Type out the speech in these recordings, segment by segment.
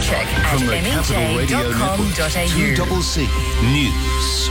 check at From the Capital Radio Network, 2CC News.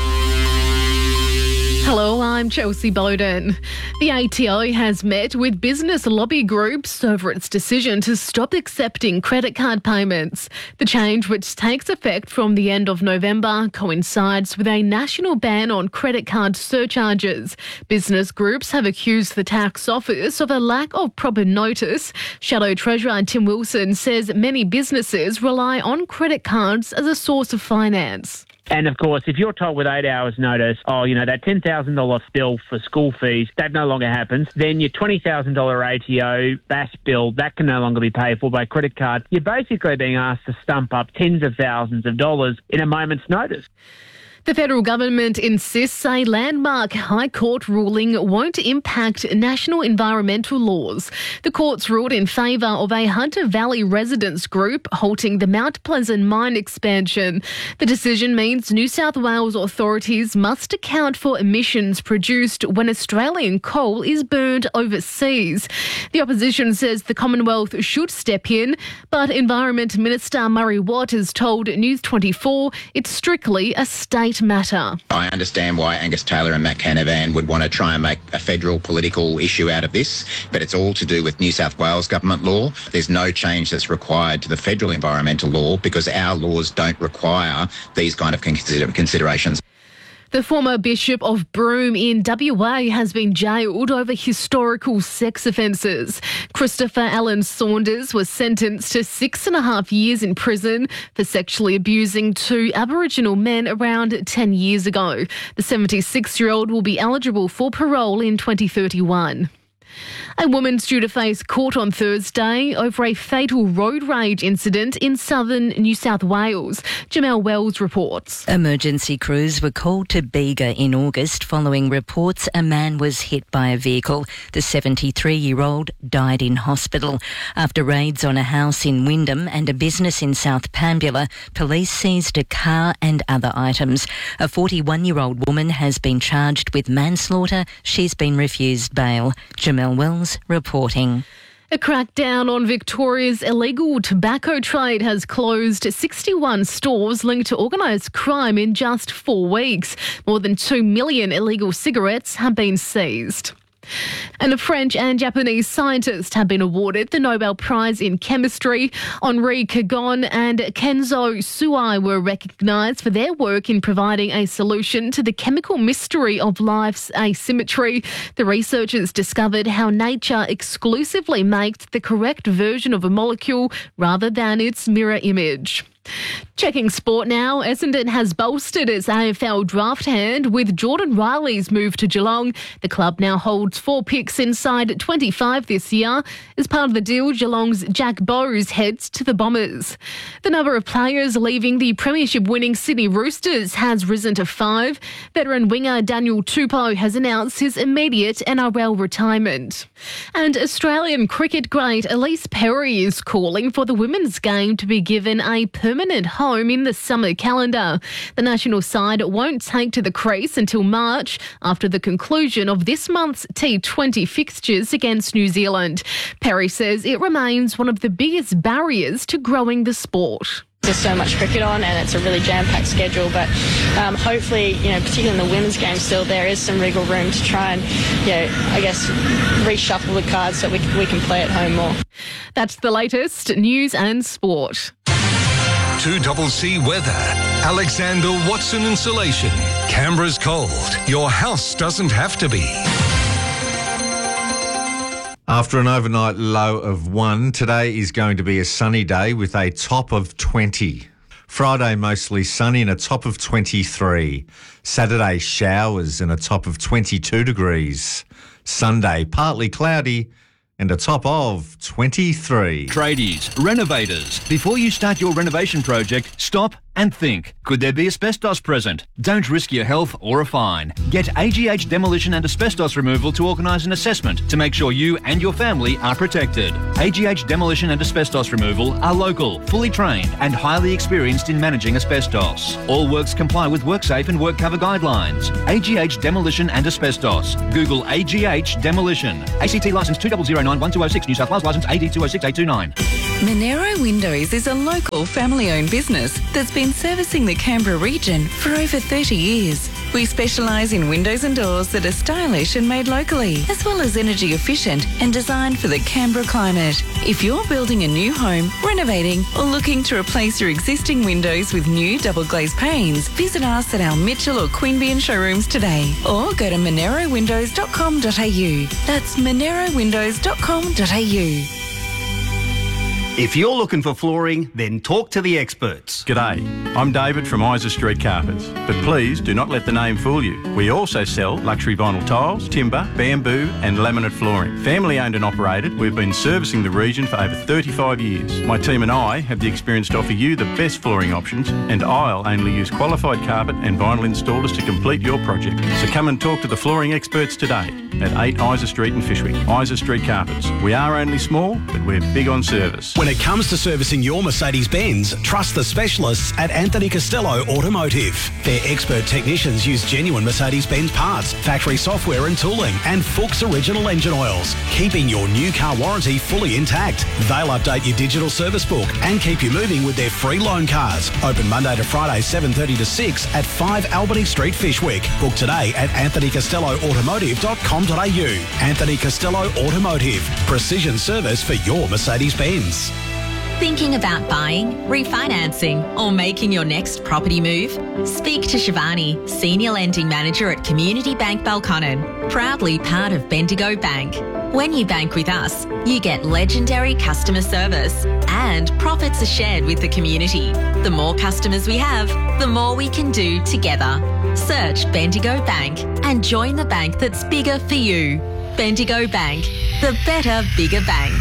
Hello, I'm Chelsea Bowden. The ATO has met with business lobby groups over its decision to stop accepting credit card payments. The change, which takes effect from the end of November, coincides with a national ban on credit card surcharges. Business groups have accused the tax office of a lack of proper notice. Shadow Treasurer Tim Wilson says many businesses rely on credit cards as a source of finance. And, of course, if you're told with 8 hours notice, that $10,000 bill for school fees, that no longer happens, then your $20,000 ATO BAS bill, that can no longer be paid for by credit card. You're basically being asked to stump up tens of thousands of dollars in a moment's notice. The federal government insists a landmark High Court ruling won't impact national environmental laws. The courts ruled in favour of a Hunter Valley residents group halting the Mount Pleasant mine expansion. The decision means New South Wales authorities must account for emissions produced when Australian coal is burned overseas. The opposition says the Commonwealth should step in, but Environment Minister Murray Watt has told News 24 it's strictly a state matter. I understand why Angus Taylor and Matt Canavan would want to try and make a federal political issue out of this, but it's all to do with New South Wales government law. There's no change that's required to the federal environmental law because our laws don't require these kind of considerations. The former Bishop of Broome in WA has been jailed over historical sex offences. Christopher Allen Saunders was sentenced to 6.5 years in prison for sexually abusing two Aboriginal men around 10 years ago. The 76-year-old will be eligible for parole in 2031. A woman's due to face court on Thursday over a fatal road rage incident in southern New South Wales. Jamel Wells reports. Emergency crews were called to Bega in August following reports a man was hit by a vehicle. The 73-year-old died in hospital. After raids on a house in Wyndham and a business in South Pambula, police seized a car and other items. A 41-year-old woman has been charged with manslaughter. She's been refused bail. Jamel Wells reporting. A crackdown on Victoria's illegal tobacco trade has closed 61 stores linked to organised crime in just 4 weeks. More than 2 million illegal cigarettes have been seized. And a French and Japanese scientist have been awarded the Nobel Prize in Chemistry. Henri Cagon and Kenzo Suai were recognised for their work in providing a solution to the chemical mystery of life's asymmetry. The researchers discovered how nature exclusively makes the correct version of a molecule rather than its mirror image. Checking sport now, Essendon has bolstered its AFL draft hand with Jordan Riley's move to Geelong. The club now holds 4 picks inside 25 this year. As part of the deal, Geelong's Jack Bowes heads to the Bombers. The number of players leaving the premiership-winning Sydney Roosters has risen to 5. Veteran winger Daniel Tupou has announced his immediate NRL retirement. And Australian cricket great Elise Perry is calling for the women's game to be given a permanent home in the summer calendar. The national side won't take to the crease until March after the conclusion of this month's T20 fixtures against New Zealand. Perry says it remains one of the biggest barriers to growing the sport. There's so much cricket on and it's a really jam-packed schedule, but hopefully, particularly in the women's game still, there is some wriggle room to try and, reshuffle the cards so we can play at home more. That's the latest news and sport. 2CC Weather. Alexander Watson Insulation. Canberra's cold. Your house doesn't have to be. After an overnight low of 1, today is going to be a sunny day with a top of 20. Friday mostly sunny and a top of 23. Saturday showers and a top of 22 degrees. Sunday partly cloudy and a top of 23. Tradies, renovators. Before you start your renovation project, stop, and think, could there be asbestos present? Don't risk your health or a fine. Get AGH Demolition and Asbestos Removal to organise an assessment to make sure you and your family are protected. AGH Demolition and Asbestos Removal are local, fully trained and highly experienced in managing asbestos. All works comply with WorkSafe and WorkCover guidelines. AGH Demolition and Asbestos. Google AGH Demolition. ACT licence 2009-1206, New South Wales licence AD 206829. Monero Windows is a local family-owned business that's been servicing the Canberra region for over 30 years. We specialise in windows and doors that are stylish and made locally, as well as energy efficient and designed for the Canberra climate. If you're building a new home, renovating or looking to replace your existing windows with new double glazed panes, visit us at our Mitchell or Queanbeyan showrooms today or go to monerowindows.com.au. That's monerowindows.com.au. If you're looking for flooring, then talk to the experts. G'day, I'm David from Isa Street Carpets, but please do not let the name fool you. We also sell luxury vinyl tiles, timber, bamboo and laminate flooring. Family owned and operated, we've been servicing the region for over 35 years. My team and I have the experience to offer you the best flooring options, and I'll only use qualified carpet and vinyl installers to complete your project. So come and talk to the flooring experts today at 8 Isa Street in Fishwick. Isa Street Carpets. We are only small, but we're big on service. When it comes to servicing your Mercedes-Benz, trust the specialists at Anthony Costello Automotive. Their expert technicians use genuine Mercedes-Benz parts, factory software and tooling, and Fuchs original engine oils, keeping your new car warranty fully intact. They'll update your digital service book and keep you moving with their free loan cars. Open Monday to Friday, 7:30 to 6 at 5 Albany Street, Fishwick. Book today at anthonycostelloautomotive.com.au. Anthony Costello Automotive. Precision service for your Mercedes-Benz. Thinking about buying, refinancing, or making your next property move? Speak to Shivani, Senior Lending Manager at Community Bank Belconnen, proudly part of Bendigo Bank. When you bank with us, you get legendary customer service and profits are shared with the community. The more customers we have, the more we can do together. Search Bendigo Bank and join the bank that's bigger for you. Bendigo Bank, the better, bigger bank.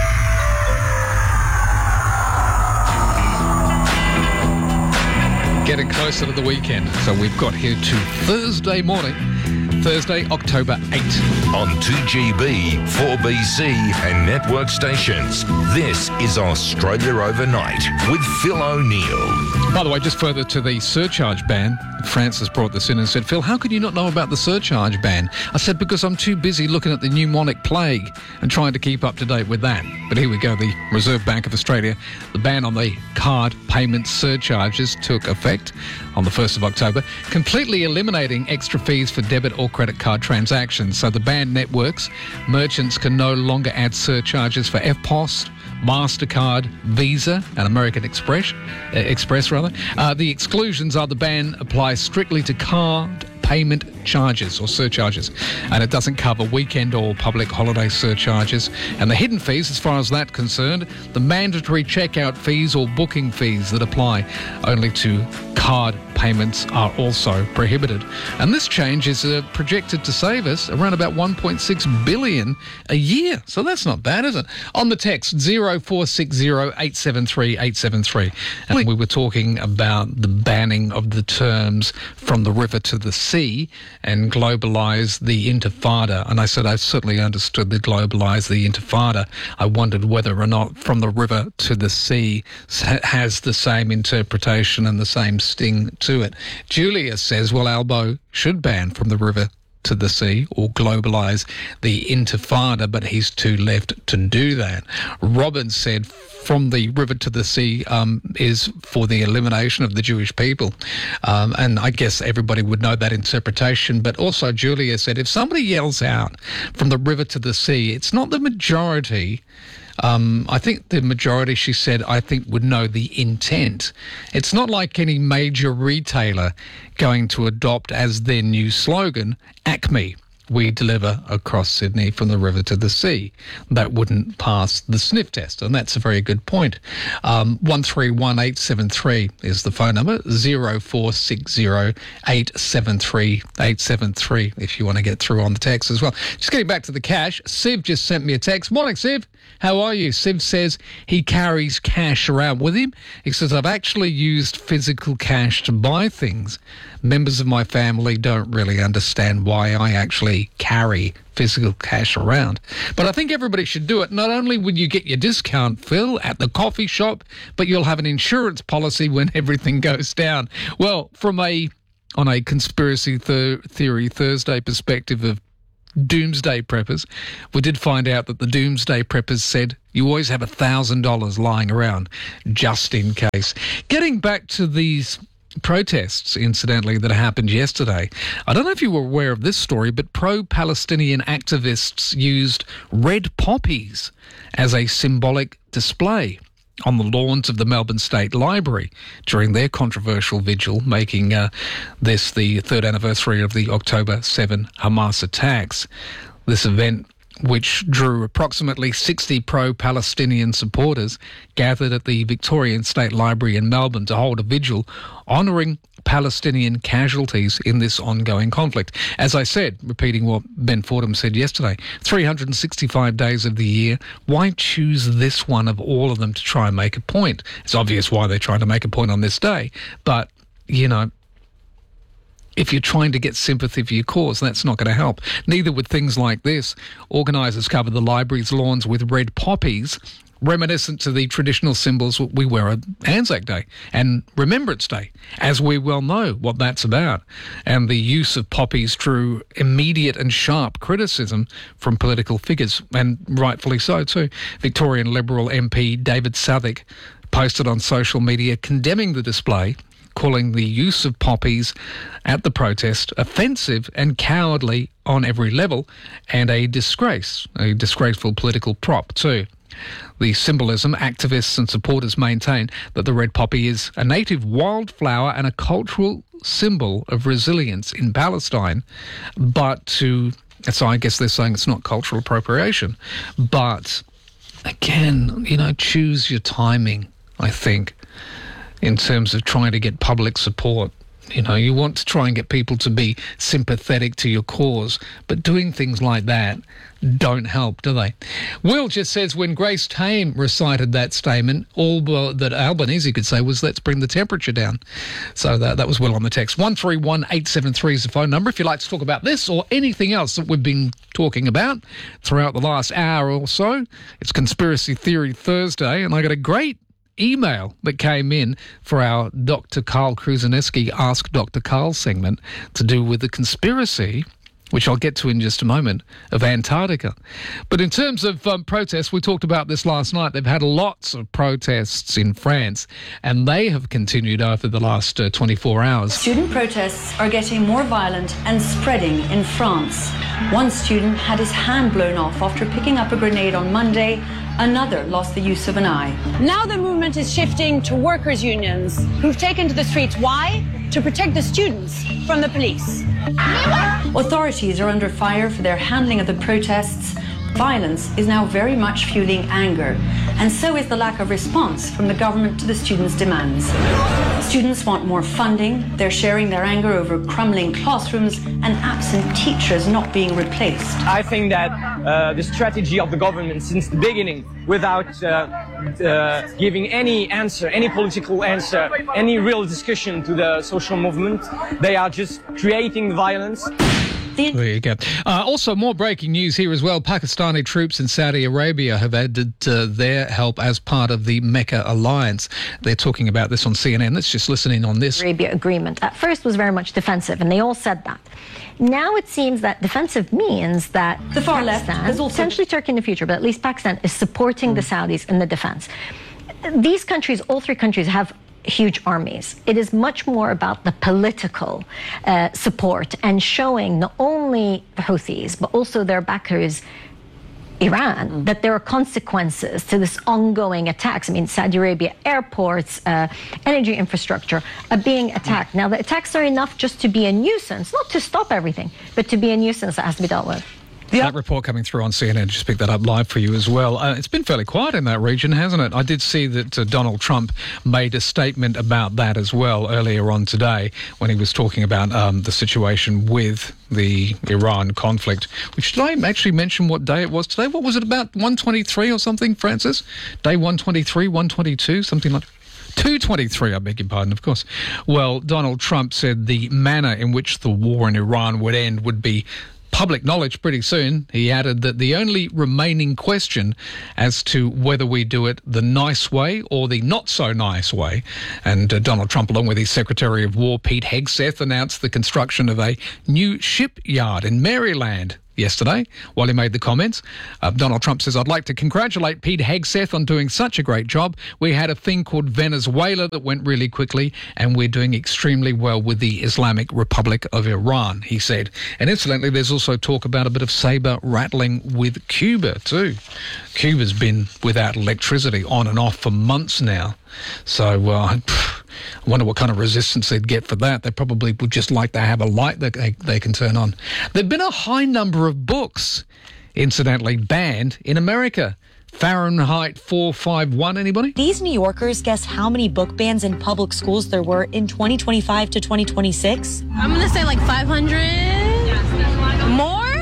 Getting closer to the weekend, so we've got here to Thursday morning, Thursday, October 8. On 2GB, 4BC and network stations, this is Australia Overnight with Phil O'Neill. By the way, just further to the surcharge ban, Francis brought this in and said, Phil, how could you not know about the surcharge ban? I said, because I'm too busy looking at the pneumonic plague and trying to keep up to date with that. But here we go, the Reserve Bank of Australia, the ban on the card payment surcharges took effect on the 1st of October, completely eliminating extra fees for debit or credit card transactions. So the banned networks, merchants can no longer add surcharges for EFTPOS, MasterCard, Visa and American Express. The exclusions are the ban applies strictly to card payment charges or surcharges, and it doesn't cover weekend or public holiday surcharges. And the hidden fees, as far as that's concerned, the mandatory checkout fees or booking fees that apply only to card payments are also prohibited. And this change is projected to save us around about $1.6 billion a year. So that's not bad, is it? On the text, 0460 873 873. And we were talking about the banning of the terms from the river to the sea and globalise the intifada. And I said I certainly understood the globalise the intifada. I wondered whether or not from the river to the sea has the same interpretation and the same sting to it. Julia says, well, Albo should ban from the river to the sea or globalise the intifada, but he's too left to do that. Robin said from the river to the sea is for the elimination of the Jewish people. And I guess everybody would know that interpretation. But also Julia said if somebody yells out from the river to the sea, it's not the majority. I think the majority, she said, I think would know the intent. It's not like any major retailer going to adopt as their new slogan, Acme, we deliver across Sydney from the river to the sea. That wouldn't pass the sniff test, and that's a very good point. 131873 is the phone number, 0460 873 873 if you want to get through on the text as well. Just getting back to the cash, Siv just sent me a text. Morning, Siv. how are you? Siv says he carries cash around with him. He says, I've actually used physical cash to buy things. Members of my family don't really understand why I actually carry physical cash around. But I think everybody should do it. Not only will you get your discount, Phil, at the coffee shop, but you'll have an insurance policy when everything goes down. Well, on a conspiracy theory Thursday perspective of doomsday preppers, we did find out that the doomsday preppers said you always have $1,000 lying around just in case. Getting back to these protests, incidentally, that happened yesterday. I don't know if you were aware of this story, but pro-Palestinian activists used red poppies as a symbolic display on the lawns of the Melbourne State Library during their controversial vigil, making this the third anniversary of the October 7 Hamas attacks. This event, which drew approximately 60 pro-Palestinian supporters, gathered at the Victorian State Library in Melbourne to hold a vigil honouring Palestinian casualties in this ongoing conflict. As I said, repeating what Ben Fordham said yesterday, 365 days of the year, why choose this one of all of them to try and make a point? It's obvious why they're trying to make a point on this day, but, you know, if you're trying to get sympathy for your cause, that's not going to help. Neither would things like this. Organisers covered the library's lawns with red poppies, reminiscent to the traditional symbols we wear on Anzac Day and Remembrance Day, as we well know what that's about. And the use of poppies drew immediate and sharp criticism from political figures, and rightfully so too. Victorian Liberal MP David Southwick posted on social media condemning the display, calling the use of poppies at the protest offensive and cowardly on every level, and a disgraceful political prop too. The symbolism, activists and supporters maintain that the red poppy is a native wildflower and a cultural symbol of resilience in Palestine, so I guess they're saying it's not cultural appropriation. But again, you know, choose your timing, I think, in terms of trying to get public support. You know, you want to try and get people to be sympathetic to your cause, but doing things like that don't help, do they? Will just says when Grace Tame recited that statement, all that Albanese could say was, let's bring the temperature down. So that was Will on the text. 131873 is the phone number if you'd like to talk about this or anything else that we've been talking about throughout the last hour or so. It's Conspiracy Theory Thursday, and I got a great email that came in for our Dr. Carl Kruzaneski Ask Dr. Carl segment to do with the conspiracy, which I'll get to in just a moment, of Antarctica. But in terms of protests, we talked about this last night. They've had lots of protests in France, and they have continued over the last 24 hours. Student protests are getting more violent and spreading in France. One student had his hand blown off after picking up a grenade on Monday. Another lost the use of an eye. Now the movement is shifting to workers' unions who've taken to the streets. Why? To protect the students from the police. Authorities are under fire for their handling of the protests. Violence is now very much fueling anger, and so is the lack of response from the government to the students' demands. Students want more funding. They're sharing their anger over crumbling classrooms and absent teachers not being replaced. I think that the strategy of the government since the beginning, without giving any answer, any political answer, any real discussion to the social movement, they are just creating violence. There you go. Also, more breaking news here as well. Pakistani troops in Saudi Arabia have added their help as part of the Mecca alliance. They're talking about this on CNN. Let's just listen in on this. Arabia agreement at first was very much defensive, and they all said that. Now it seems that defensive means that the far Pakistan, left, potentially Turkey in the future, but at least Pakistan is supporting the Saudis in the defense. These countries, all three countries, have huge armies. It is much more about the political support and showing not only the Houthis but also their backers, Iran, that there are consequences to this ongoing attacks. I mean, Saudi Arabia airports, energy infrastructure are being attacked. Now, the attacks are enough just to be a nuisance, not to stop everything, but to be a nuisance that has to be dealt with. That report coming through on CNN, just picked that up live for you as well. It's been fairly quiet in that region, hasn't it? I did see that Donald Trump made a statement about that as well earlier on today when he was talking about the situation with the Iran conflict. Which, did I actually mention what day it was today? What was it, about 123 or something, Francis? Day 123, 122, something like 223, I beg your pardon, of course. Well, Donald Trump said the manner in which the war in Iran would end would be public knowledge pretty soon. He added that the only remaining question as to whether we do it the nice way or the not so nice way. And Donald Trump, along with his Secretary of War, Pete Hegseth, announced the construction of a new shipyard in Maryland yesterday while he made the comments. Donald Trump says, I'd like to congratulate Pete Hegseth on doing such a great job. We had a thing called Venezuela that went really quickly, and we're doing extremely well with the Islamic Republic of Iran, he said. And incidentally, there's also talk about a bit of saber rattling with Cuba too. Cuba's been without electricity on and off for months now. So I wonder what kind of resistance they'd get for that. They probably would just like to have a light that they can turn on. There have been a high number of books, incidentally, banned in America. Fahrenheit 451, anybody? These New Yorkers guess how many book bans in public schools there were in 2025 to 2026? I'm going to say like 500. More?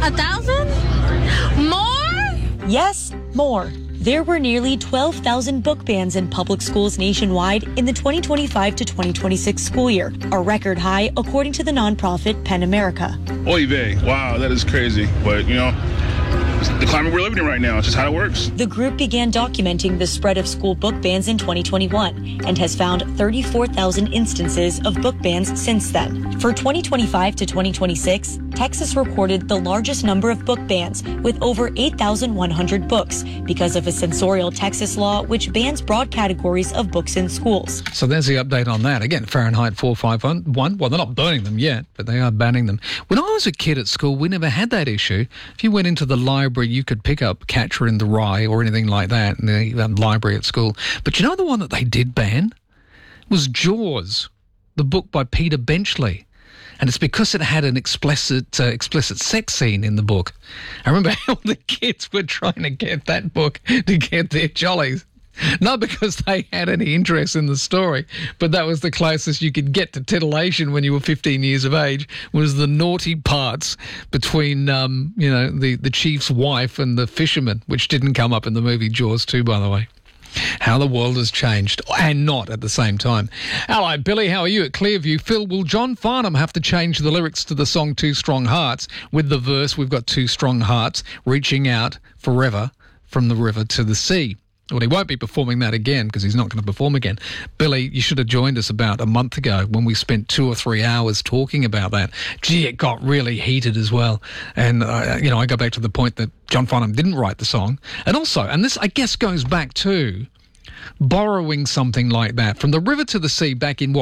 1,000? More? Yes, more. There were nearly 12,000 book bans in public schools nationwide in the 2025 to 2026 school year, a record high according to the nonprofit PEN America. Oy vey, wow, that is crazy. But, you know, it's the climate we're living in right now. It's just how it works. The group began documenting the spread of school book bans in 2021 and has found 34,000 instances of book bans since then. For 2025 to 2026, Texas recorded the largest number of book bans with over 8,100 books because of a censorial Texas law which bans broad categories of books in schools. So there's the update on that. Again, Fahrenheit 451. Well, they're not burning them yet, but they are banning them. When I was a kid at school, we never had that issue. If you went into the library, you could pick up Catcher in the Rye or anything like that in the library at school. But you know the one that they did ban? It was Jaws, the book by Peter Benchley. And it's because it had an explicit sex scene in the book. I remember how the kids were trying to get that book to get their jollies. Not because they had any interest in the story, but that was the closest you could get to titillation when you were 15 years of age, was the naughty parts between, the chief's wife and the fisherman, which didn't come up in the movie Jaws 2, by the way. How the world has changed, and not at the same time. Hello, Billy, how are you at Clearview? Phil, will John Farnham have to change the lyrics to the song Two Strong Hearts with the verse, we've got two strong hearts reaching out forever from the river to the sea? Well, he won't be performing that again because he's not going to perform again. Billy, you should have joined us about a month ago when we spent 2 or 3 hours talking about that. Gee, it got really heated as well. And, I go back to the point that John Farnham didn't write the song. And also, and this, I guess, goes back to borrowing something like that from the river to the sea back in,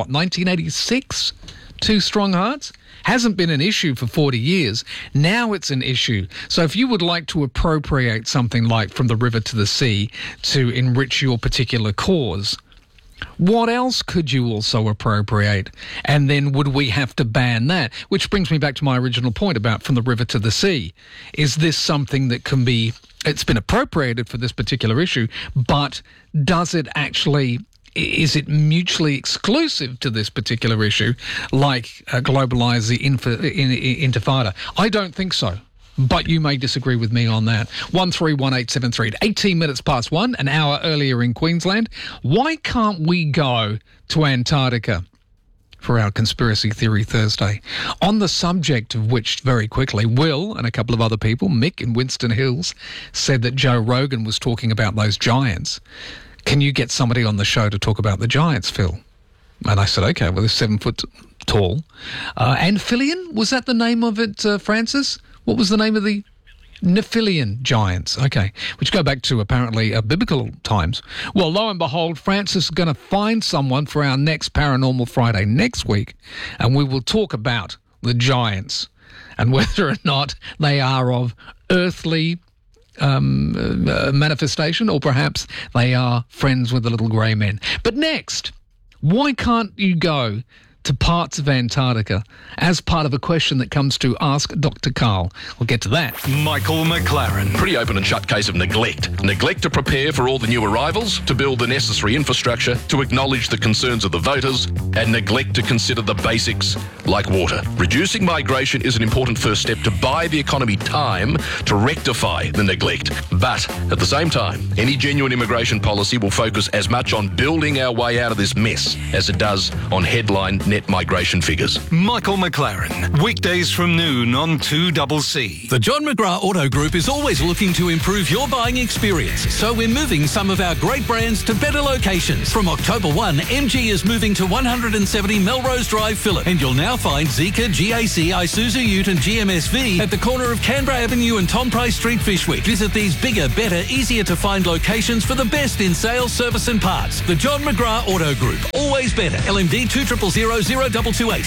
1986? Two Strong Hearts? Hasn't been an issue for 40 years. Now it's an issue. So if you would like to appropriate something like From the River to the Sea to enrich your particular cause, what else could you also appropriate? And then would we have to ban that? Which brings me back to my original point about From the River to the Sea. Is this something that can be... It's been appropriated for this particular issue, but does it actually... Is it mutually exclusive to this particular issue, like globalise the intifada? I don't think so, but you may disagree with me on that. 131873, 18 minutes past 1, an hour earlier in Queensland. Why can't we go to Antarctica for our Conspiracy Theory Thursday? On the subject of which, very quickly, Will and a couple of other people, Mick in Winston Hills, said that Joe Rogan was talking about those giants. Can you get somebody on the show to talk about the giants, Phil? And I said, okay, well, they're 7 foot tall. Amphibian, was that the name of it, Francis? What was the name of the Nephilian giants? Okay, which go back to apparently biblical times. Well, lo and behold, Francis is going to find someone for our next Paranormal Friday next week, and we will talk about the giants and whether or not they are of earthly manifestation, or perhaps they are friends with the little grey men. But next, why can't you go to parts of Antarctica as part of a question that comes to Ask Dr. Carl. We'll get to that. Michael McLaren. Pretty open and shut case of neglect. Neglect to prepare for all the new arrivals, to build the necessary infrastructure, to acknowledge the concerns of the voters, and neglect to consider the basics like water. Reducing migration is an important first step to buy the economy time to rectify the neglect. But at the same time, any genuine immigration policy will focus as much on building our way out of this mess as it does on headline net migration figures. Michael McLaren, weekdays from noon on 2CC. The John McGrath Auto Group is always looking to improve your buying experience, so we're moving some of our great brands to better locations. From October 1, MG is moving to 170 Melrose Drive, Phillip, and you'll now find Zeekr, GAC, Isuzu Ute and GMSV at the corner of Canberra Avenue and Tom Price Street, Fyshwick. Visit these bigger, better, easier to find locations for the best in sales, service and parts. The John McGrath Auto Group. Always better. LMD 2000 0228.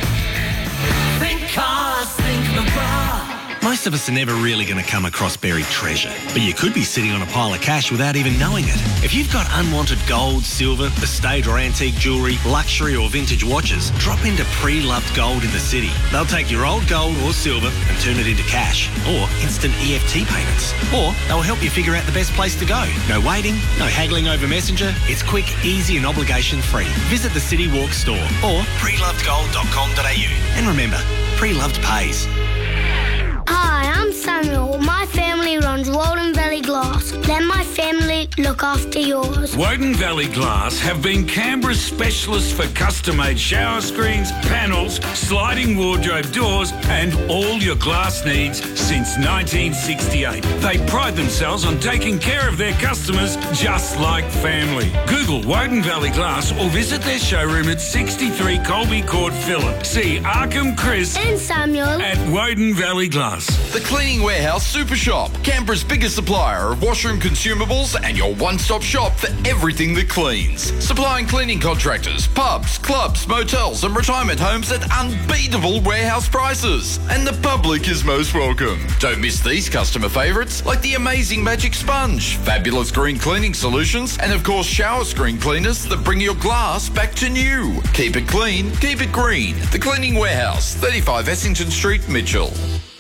Think cars, think McGrath. Most of us are never really going to come across buried treasure, but you could be sitting on a pile of cash without even knowing it. If you've got unwanted gold, silver, estate or antique jewellery, luxury or vintage watches, drop into Pre-Loved Gold in the city. They'll take your old gold or silver and turn it into cash or instant EFT payments. Or they'll help you figure out the best place to go. No waiting, no haggling over Messenger. It's quick, easy and obligation-free. Visit the City Walk store or prelovedgold.com.au. And remember, Pre-Loved pays. Hi, I'm Samuel. My family runs Walden Valley Glass. Let my family look after yours. Woden Valley Glass have been Canberra's specialists for custom-made shower screens, panels, sliding wardrobe doors and all your glass needs since 1968. They pride themselves on taking care of their customers just like family. Google Woden Valley Glass or visit their showroom at 63 Colby Court, Phillip. See Arkham Chris and Samuel at Woden Valley Glass. The Cleaning Warehouse Super Shop, Canberra's biggest supplier of washroom consumables and your one-stop shop for everything that cleans. Supplying cleaning contractors, pubs, clubs, motels and retirement homes at unbeatable warehouse prices. And the public is most welcome. Don't miss these customer favourites like the amazing Magic Sponge, fabulous green cleaning solutions and of course shower screen cleaners that bring your glass back to new. Keep it clean, keep it green. The Cleaning Warehouse, 35 Essington Street, Mitchell.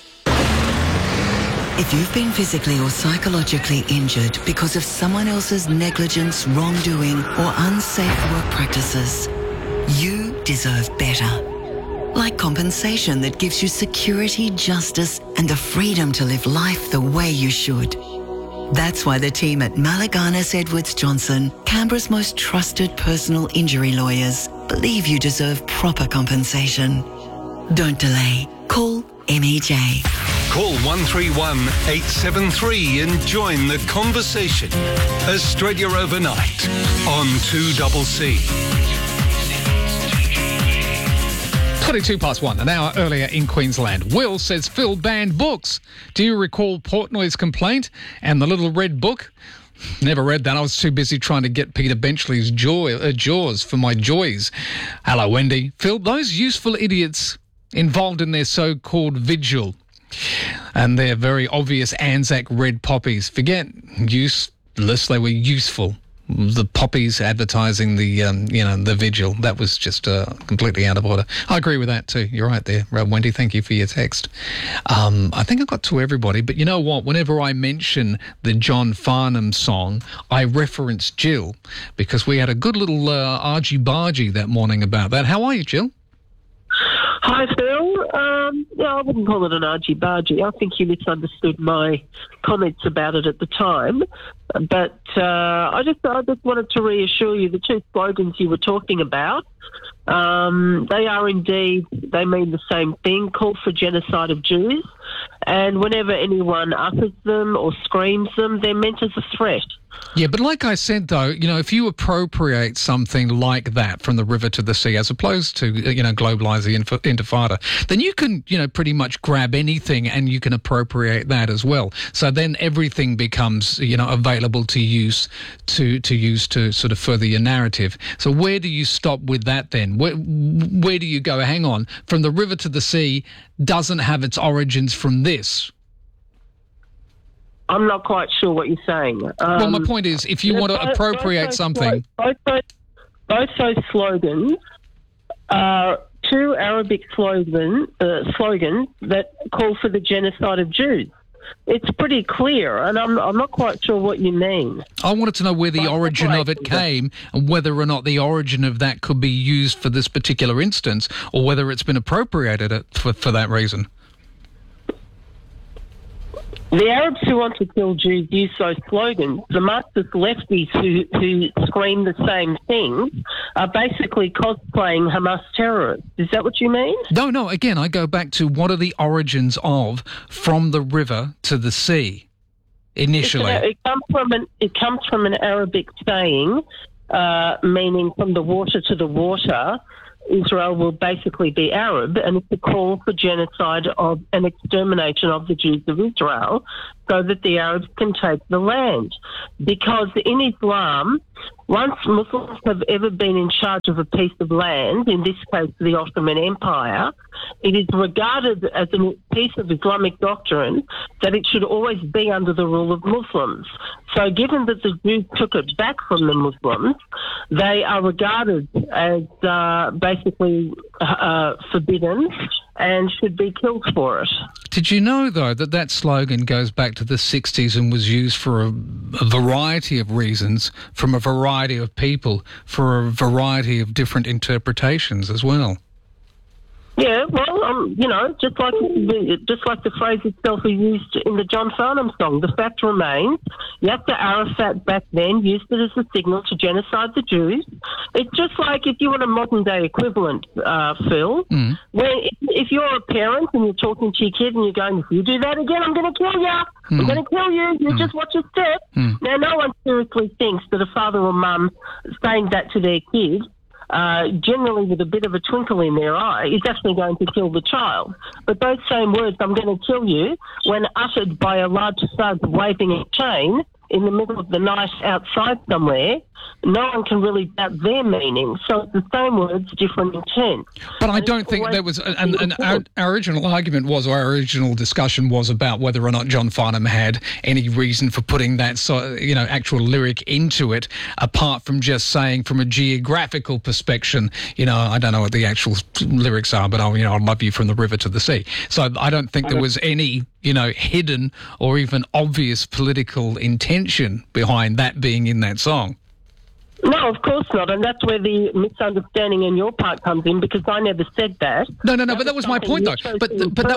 If you've been physically or psychologically injured because of someone else's negligence, wrongdoing, or unsafe work practices, you deserve better. Like compensation that gives you security, justice, and the freedom to live life the way you should. That's why the team at Malaganas Edwards Johnson, Canberra's most trusted personal injury lawyers, believe you deserve proper compensation. Don't delay. Call MEJ. Call 131 873 and join the conversation. Australia Overnight on 2CC. 1, an hour earlier in Queensland. Will says Phil banned books. Do you recall Portnoy's complaint and the Little Red Book? Never read that. I was too busy trying to get Peter Benchley's Jaws for my joys. Hello, Wendy. Phil, those useful idiots involved in their so-called vigil and their very obvious Anzac red poppies. Forget useless, they were useful. The poppies advertising the vigil, that was just completely out of order. I agree with that too. You're right there, Wendy. Thank you for your text. I think I got to everybody, but you know what? Whenever I mention the John Farnham song, I reference Jill because we had a good little argy-bargy that morning about that. How are you, Jill? Hi, Phil. I wouldn't call it an argy-bargy. I think you misunderstood my comments about it at the time. But I just wanted to reassure you the two slogans you were talking about, they are indeed, they mean the same thing, call for genocide of Jews. And whenever anyone utters them or screams them, they're meant as a threat. Yeah, but like I said, though, if you appropriate something like that from the river to the sea, as opposed to, globalise the intifada, then you can, pretty much grab anything and you can appropriate that as well. So then everything becomes, available to use to sort of further your narrative. So where do you stop with that then? Where do you go? Hang on, from the river to the sea doesn't have its origins from this. I'm not quite sure what you're saying. Well, my point is, if you want to appropriate something... Both those slogans two Arabic slogans that call for the genocide of Jews. It's pretty clear, and I'm not quite sure what you mean. I wanted to know where the origin of it came and whether or not the origin of that could be used for this particular instance or whether it's been appropriated for that reason. The Arabs who want to kill Jews use those slogans. The Marxist lefties who scream the same things are basically cosplaying Hamas terrorists. Is that what you mean? No. Again, I go back to what are the origins of from the river to the sea initially? It comes from an Arabic saying meaning from the water to the water. Israel will basically be Arab, and it's a call for genocide of and extermination of the Jews of Israel so that the Arabs can take the land. Because in Islam, once Muslims have ever been in charge of a piece of land, in this case the Ottoman Empire, it is regarded as a piece of Islamic doctrine that it should always be under the rule of Muslims. So given that the Jews took it back from the Muslims, they are regarded as basically forbidden and should be killed for it. Did you know, though, that slogan goes back to the 60s and was used for a variety of reasons from a variety of people for a variety of different interpretations as well? Yeah, well, just like the phrase itself is used in the John Farnham song, the fact remains, Yasser Arafat back then used it as a signal to genocide the Jews. It's just like if you want a modern-day equivalent, Phil, where if you're a parent and you're talking to your kid and you're going, if you do that again, I'm going to kill you. I'm going to kill you. You just watch your step. Now, no one seriously thinks that a father or mum saying that to their kid, generally with a bit of a twinkle in their eye, is actually going to kill the child. But those same words, I'm going to kill you, when uttered by a large thug waving a chain in the middle of the night outside somewhere, no one can really doubt their meaning. So it's the same words, different intent. But I don't think there was... Our original argument was, or our original discussion was about whether or not John Farnham had any reason for putting that, actual lyric into it, apart from just saying from a geographical perspective, I don't know what the actual lyrics are, but I'll love you from the river to the sea. So I don't think there was any, hidden or even obvious political intention behind that being in that song. No, of course not, and that's where the misunderstanding on your part comes in, because I never said that. No, but that was my point, though. But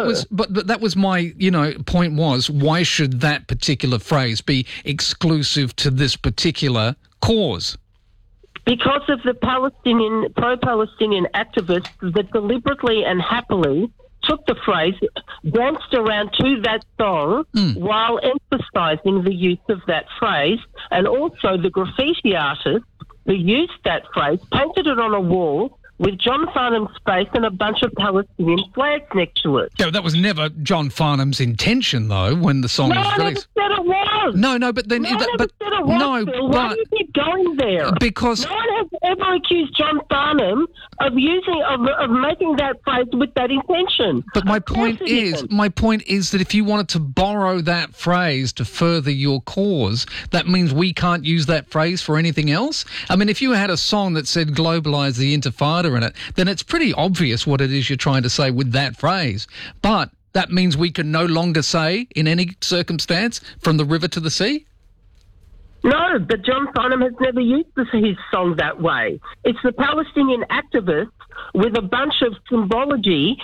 that was my point was, why should that particular phrase be exclusive to this particular cause? Because of the pro-Palestinian activists that deliberately and happily took the phrase, danced around to that song while emphasising the use of that phrase, and also the graffiti artists who used that phrase painted it on a wall with John Farnham's face and a bunch of Palestinian flags next to it. Yeah, that was never John Farnham's intention, though, when the song was released. No, I never said it was. No, but then... No, I never said it was, Phil. Why do you keep going there? Because... No one has ever accused John Farnham of making that phrase with that intention. But my point is that if you wanted to borrow that phrase to further your cause, that means we can't use that phrase for anything else? I mean, if you had a song that said "Globalise the Intifada" in it, then it's pretty obvious what it is you're trying to say with that phrase. But that means we can no longer say, in any circumstance, from the river to the sea? No, but John Farnham has never used his song that way. It's the Palestinian activists with a bunch of symbology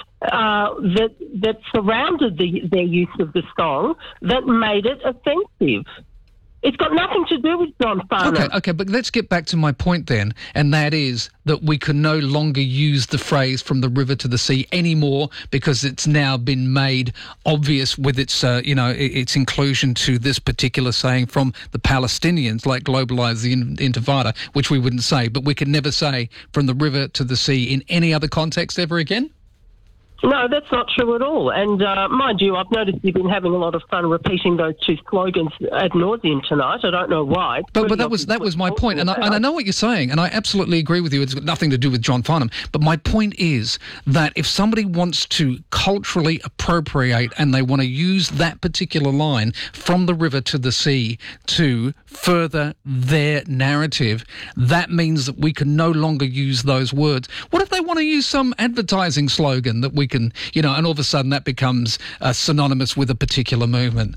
that surrounded their use of the song that made it offensive. It's got nothing to do with John Farnham. Okay, but let's get back to my point then, and that is that we can no longer use the phrase "from the river to the sea" anymore because it's now been made obvious with its, its inclusion to this particular saying from the Palestinians, like "globalise the Intifada," which we wouldn't say, but we could never say "from the river to the sea" in any other context ever again? No, that's not true at all. And mind you, I've noticed you've been having a lot of fun repeating those two slogans ad nauseum tonight. I don't know why. But that was my point, and I know what you're saying, and I absolutely agree with you. It's got nothing to do with John Farnham. But my point is that if somebody wants to culturally appropriate and they want to use that particular line from the river to the sea to further their narrative, that means that we can no longer use those words. What if they want to use some advertising slogan that we can, and all of a sudden that becomes synonymous with a particular movement?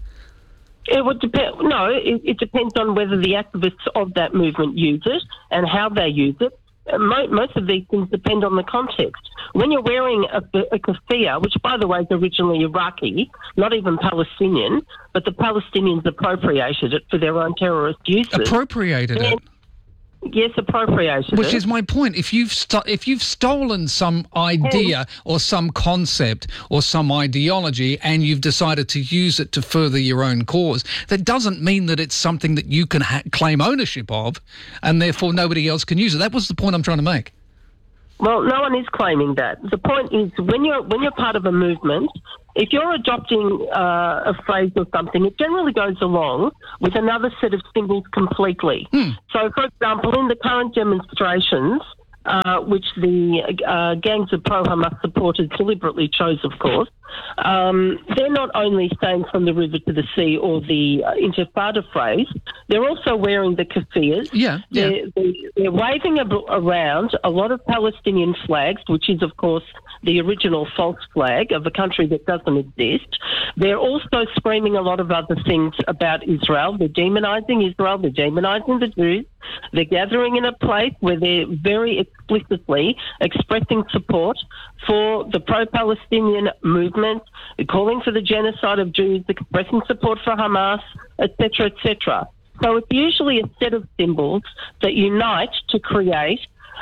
It would depend. No, it depends on whether the activists of that movement use it and how they use it. Most of these things depend on the context. When you're wearing a keffiyeh, which, by the way, is originally Iraqi, not even Palestinian, but the Palestinians appropriated it for their own terrorist uses. Appropriated it? Yes, appropriated. Which is my point. If you've stolen some idea or some concept or some ideology and you've decided to use it to further your own cause, that doesn't mean that it's something that you can claim ownership of, and therefore nobody else can use it. That was the point I'm trying to make. Well, no one is claiming that. The point is, when you're part of a movement, if you're adopting a phrase or something, it generally goes along with another set of symbols completely. So, for example, in the current demonstrations, which the gangs of pro-Hamas supporters deliberately chose, of course, they're not only saying from the river to the sea or the Intifada phrase, they're also wearing the keffiyehs. They're waving around a lot of Palestinian flags, which is, of course, the original false flag of a country that doesn't exist. They're also screaming a lot of other things about Israel. They're demonising Israel. They're demonising the Jews. They're gathering in a place where they're very explicitly expressing support for the pro-Palestinian movement, calling for the genocide of Jews, expressing support for Hamas, etc., etc. So it's usually a set of symbols that unite to create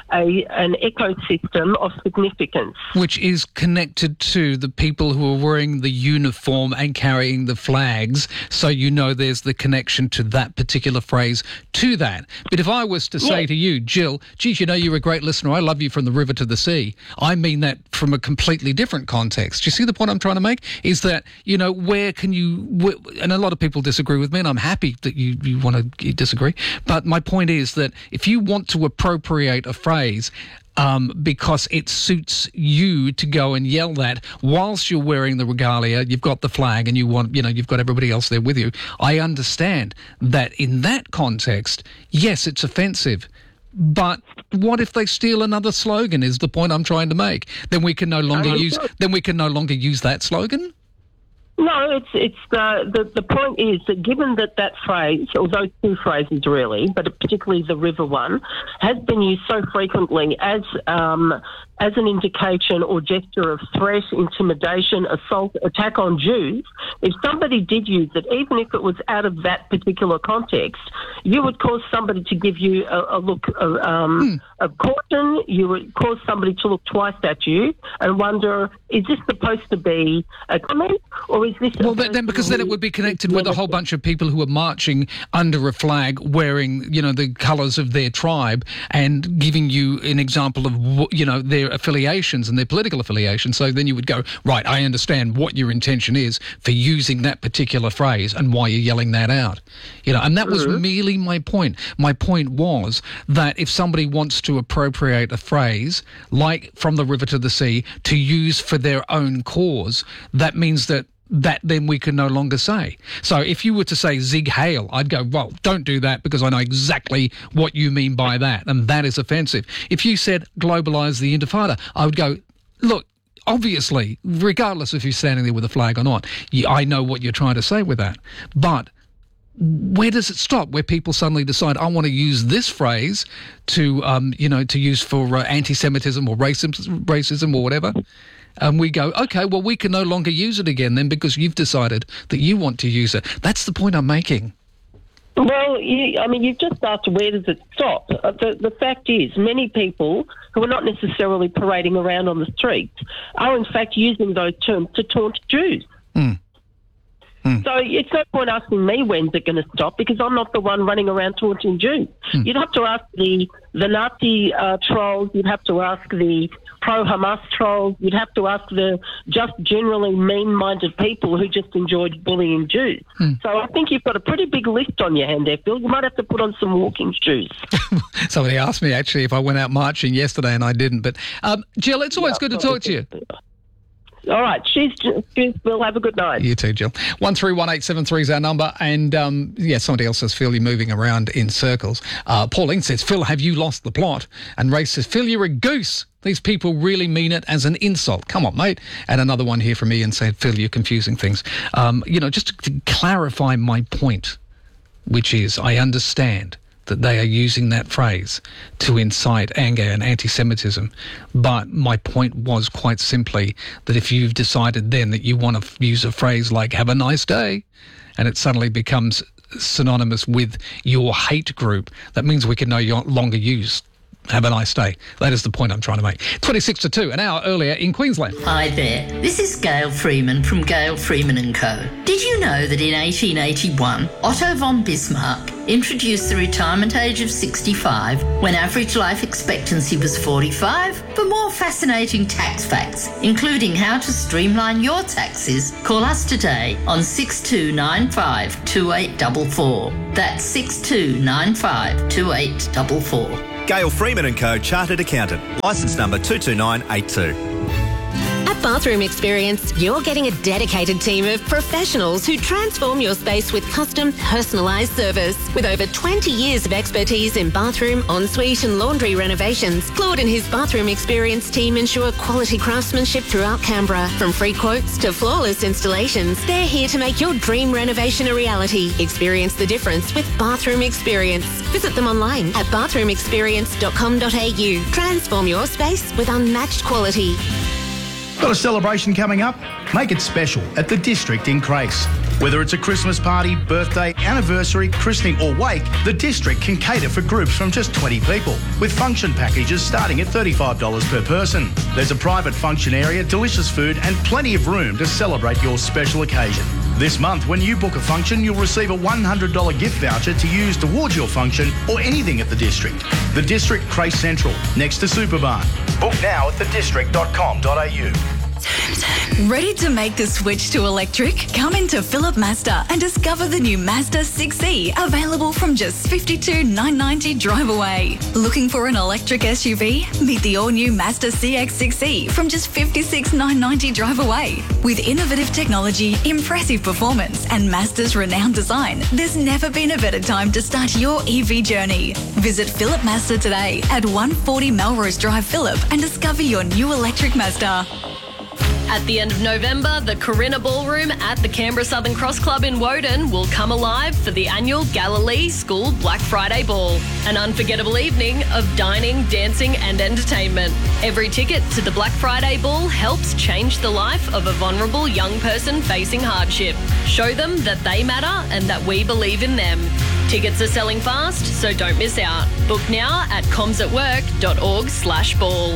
an ecosystem of significance. Which is connected to the people who are wearing the uniform and carrying the flags, so there's the connection to that particular phrase to that. But if I was to say to you, Jill, geez, you're a great listener, I love you from the river to the sea, I mean that from a completely different context. Do you see the point I'm trying to make? Is that, where can you... And a lot of people disagree with me, and I'm happy that you want to disagree, but my point is that if you want to appropriate a phrase because it suits you to go and yell that whilst you're wearing the regalia, you've got the flag and you've got everybody else there with you. I understand that in that context, yes, it's offensive. But what if they steal another slogan is the point I'm trying to make. Then we can no longer use that slogan? No, it's the point is that given that phrase, or those two phrases really, but particularly the river one, has been used so frequently as an indication or gesture of threat, intimidation, assault, attack on Jews, if somebody did use it, even if it was out of that particular context, you would cause somebody to give you a look of caution. You would cause somebody to look twice at you and wonder, is this supposed to be a comment, or is this... Well, because then it would be connected with a whole bunch of people who are marching under a flag wearing, the colours of their tribe and giving you an example of, their affiliations and their political affiliations. So then you would go, right, I understand what your intention is for using that particular phrase and why you're yelling that out. And that was merely my point. My point was that if somebody wants to appropriate a phrase like from the river to the sea to use for their own cause, that means that then we can no longer say. So if you were to say Zig Heil, I'd go, well, don't do that because I know exactly what you mean by that, and that is offensive. If you said globalise the Intifada, I would go, look, obviously, regardless if you're standing there with a flag or not, I know what you're trying to say with that. But where does it stop? Where people suddenly decide, I want to use this phrase to use for anti-Semitism or racism or whatever. And we go, okay, well, we can no longer use it again then because you've decided that you want to use it. That's the point I'm making. Well, you've just asked where does it stop. The fact is many people who are not necessarily parading around on the streets are in fact using those terms to taunt Jews. So it's no point asking me when's it going to stop because I'm not the one running around taunting Jews. You'd have to ask the the Nazi trolls. You'd have to ask the pro-Hamas trolls. You'd have to ask the just generally mean-minded people who just enjoyed bullying Jews. So I think you've got a pretty big list on your hand there, Phil. You might have to put on some walking shoes. Somebody asked me, actually, if I went out marching yesterday, and I didn't. But, Jill, it's always good to talk to you. All right. Cheers, Phil. Have a good night. You too, Jill. 131873 is our number. And, somebody else says, Phil, you're moving around in circles. Pauline says, Phil, have you lost the plot? And Ray says, Phil, you're a goose. These people really mean it as an insult. Come on, mate. And another one here from me and said, Phil, you're confusing things. Just to clarify my point, which is I understand that they are using that phrase to incite anger and anti-Semitism. But my point was quite simply that if you've decided then that you want to use a phrase like have a nice day, and it suddenly becomes synonymous with your hate group, that means we can no longer use have a nice day. That is the point I'm trying to make. 26 to 2, an hour earlier in Queensland. Hi there. This is Gail Freeman from Gail Freeman & Co. Did you know that in 1881, Otto von Bismarck introduced the retirement age of 65 when average life expectancy was 45? For more fascinating tax facts, including how to streamline your taxes, call us today on 6295 2844. That's 6295 2844. Gail Freeman & Co. Chartered Accountant. Licence number 22982. At Bathroom Experience, you're getting a dedicated team of professionals who transform your space with custom, personalised service. With over 20 years of expertise in bathroom, ensuite and laundry renovations, Claude and his Bathroom Experience team ensure quality craftsmanship throughout Canberra. From free quotes to flawless installations, they're here to make your dream renovation a reality. Experience the difference with Bathroom Experience. Visit them online at bathroomexperience.com.au. Transform your space with unmatched quality. Got a celebration coming up? Make it special at the District in Crace. Whether it's a Christmas party, birthday, anniversary, christening or wake, the District can cater for groups from just 20 people, with function packages starting at $35 per person. There's a private function area, delicious food and plenty of room to celebrate your special occasion. This month, when you book a function, you'll receive a $100 gift voucher to use towards your function or anything at the District. The District Crace Central, next to Superbarn. Book now at thedistrict.com.au. Ready to make the switch to electric? Come into Phillip Mazda and discover the new Mazda 6e, available from just $52,990 drive away. Looking for an electric SUV? Meet the all-new Mazda CX-6e from just $56,990 drive away. With innovative technology, impressive performance and Mazda's renowned design, there's never been a better time to start your EV journey. Visit Phillip Mazda today at 140 Melrose Drive, Phillip, and discover your new electric Mazda. At the end of November, the Corinna Ballroom at the Canberra Southern Cross Club in Woden will come alive for the annual Galilee School Black Friday Ball, an unforgettable evening of dining, dancing and entertainment. Every ticket to the Black Friday Ball helps change the life of a vulnerable young person facing hardship. Show them that they matter and that we believe in them. Tickets are selling fast, so don't miss out. Book now at comsatwork.org/ball.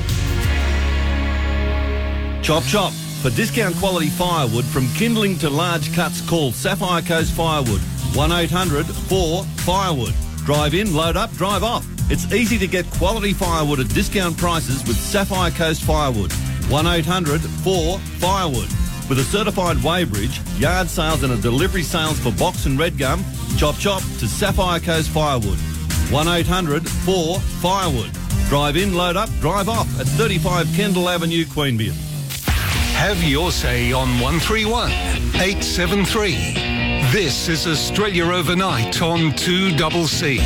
Chop chop. For discount quality firewood from kindling to large cuts, call Sapphire Coast Firewood. 1-800-4-FIREWOOD. Drive in, load up, drive off. It's easy to get quality firewood at discount prices with Sapphire Coast Firewood. 1-800-4-FIREWOOD. With a certified weighbridge, yard sales and a delivery sales for box and red gum, chop chop to Sapphire Coast Firewood. 1-800-4-FIREWOOD. Drive in, load up, drive off at 35 Kendall Avenue, Queanbeyan. Have your say on 131 873. This is Australia Overnight on 2CC.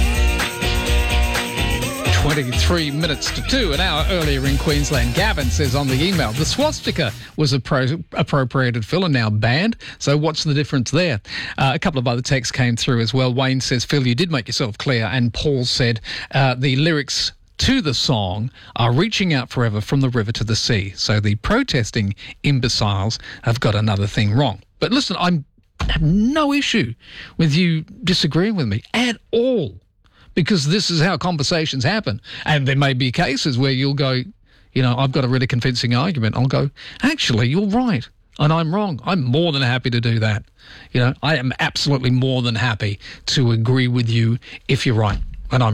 23 minutes to 2, an hour earlier in Queensland. Gavin says on the email, the swastika was appropriated, Phil, and now banned. So what's the difference there? A couple of other texts came through as well. Wayne says, Phil, you did make yourself clear. And Paul said the lyrics to the song are reaching out forever from the river to the sea. So the protesting imbeciles have got another thing wrong. But listen, I have no issue with you disagreeing with me at all, because this is how conversations happen. And there may be cases where you'll go, you know, I've got a really convincing argument. I'll go, actually, you're right and I'm wrong. I'm more than happy to do that. You know, I am absolutely more than happy to agree with you if you're right and I'm wrong.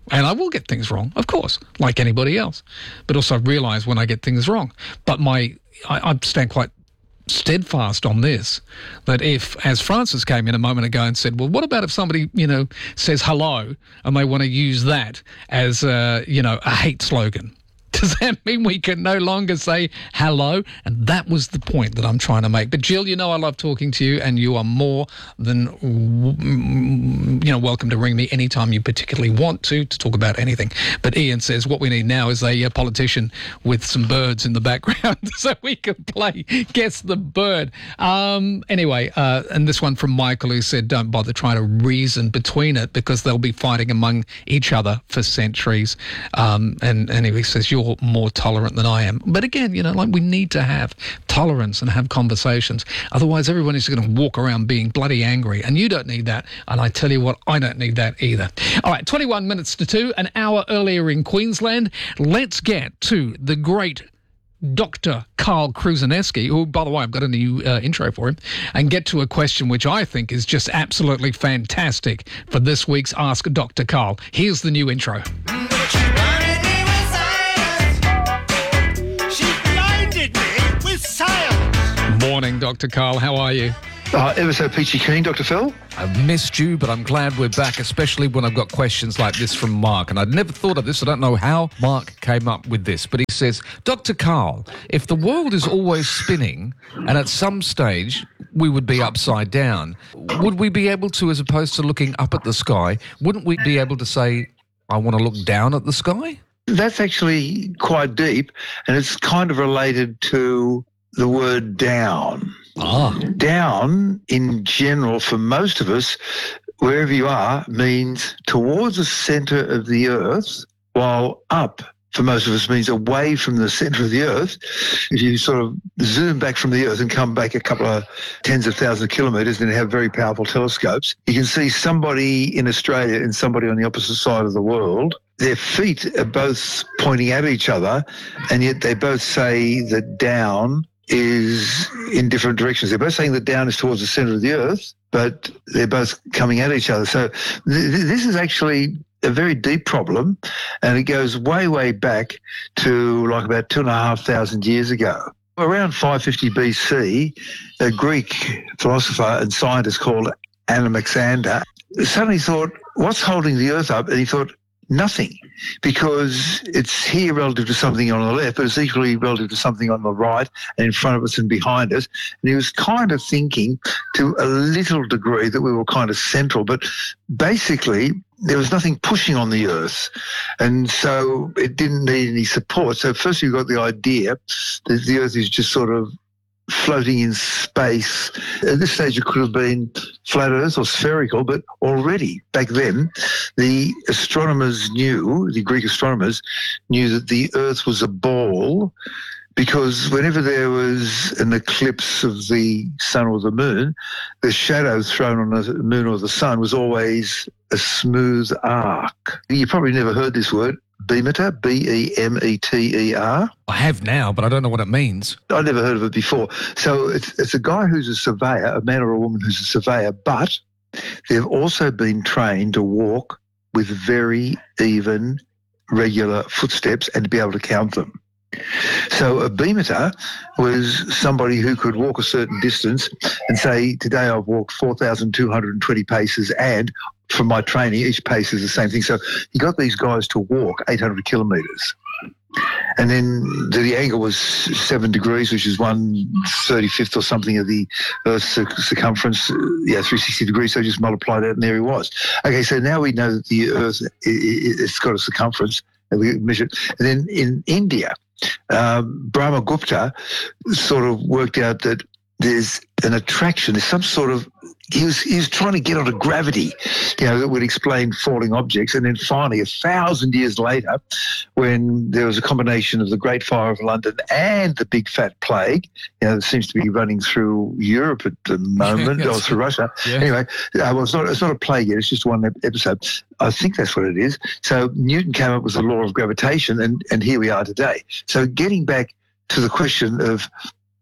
And I will get things wrong, of course, like anybody else. But also realise when I get things wrong. But I stand quite steadfast on this, that if, as Francis came in a moment ago and said, well, what about if somebody, says hello and they want to use that as, a hate slogan? Does that mean we can no longer say hello? And that was the point that I'm trying to make. But Jill, I love talking to you, and you are more than, welcome to ring me anytime you particularly want to talk about anything. But Ian says what we need now is a politician with some birds in the background so we can play Guess the Bird. Anyway, and this one from Michael, who said, don't bother trying to reason between it because they'll be fighting among each other for centuries. And he says, you're more tolerant than I am. But again, we need to have tolerance and have conversations. Otherwise, everyone is going to walk around being bloody angry, and you don't need that. And I tell you what, I don't need that either. All right, 21 minutes to 2, an hour earlier in Queensland. Let's get to the great Dr. Carl Kruzaneski, who, by the way, I've got a new intro for him, and get to a question which I think is just absolutely fantastic for this week's Ask Dr. Carl. Here's the new intro. Morning, Dr. Carl. How are you? Ever so peachy keen, Dr. Phil. I've missed you, but I'm glad we're back, especially when I've got questions like this from Mark. And I'd never thought of this. I don't know how Mark came up with this, but he says, Dr. Carl, if the world is always spinning and at some stage we would be upside down, would we be able to, as opposed to looking up at the sky, wouldn't we be able to say, I want to look down at the sky? That's actually quite deep, and it's kind of related to the word down. Down, in general, for most of us, wherever you are, means towards the centre of the earth, while up, for most of us, means away from the centre of the earth. If you sort of zoom back from the earth and come back a couple of tens of thousands of kilometres and have very powerful telescopes, you can see somebody in Australia and somebody on the opposite side of the world. Their feet are both pointing at each other, and yet they both say that down is in different directions. They're both saying that down is towards the centre of the earth, but they're both coming at each other. So this is actually a very deep problem, and it goes way, way back to like about 2,500 years ago. Around 550 BC, a Greek philosopher and scientist called Anaximander suddenly thought, what's holding the earth up? And he thought, nothing, because it's here relative to something on the left, but it's equally relative to something on the right and in front of us and behind us. And he was kind of thinking to a little degree that we were kind of central, but basically there was nothing pushing on the earth, and so it didn't need any support. So first you got the idea that the earth is just sort of floating in space. At this stage it could have been flat earth or spherical, but already back then the astronomers knew, the Greek astronomers knew that the earth was a ball, because whenever there was an eclipse of the sun or the moon, the shadow thrown on the moon or the sun was always a smooth arc. You probably never heard this word, Bemeter, B-E-M-E-T-E-R. I have now, but I don't know what it means. I never heard of it before. So it's a guy who's a surveyor, a man or a woman who's a surveyor, but they've also been trained to walk with very even, regular footsteps and to be able to count them. So a bemeter was somebody who could walk a certain distance and say, today I've walked 4,220 paces, and from my training, each pace is the same thing. So he got these guys to walk 800 kilometres. And then the angle was 7 degrees, which is 1/35 or something of the Earth's circumference, 360 degrees, so just multiply that and there he was. Okay, so now we know that the Earth, it's got a circumference, and we measure it. And then in India, Brahmagupta sort of worked out that there's an attraction, there's some sort of, he was trying to get onto gravity, that would explain falling objects. And then finally, 1,000 years later, when there was a combination of the Great Fire of London and the Big Fat Plague, that seems to be running through Europe at the moment, or through Russia. Yeah. Anyway, well, it's not a plague yet, it's just one episode. I think that's what it is. So Newton came up with the law of gravitation, and here we are today. So getting back to the question of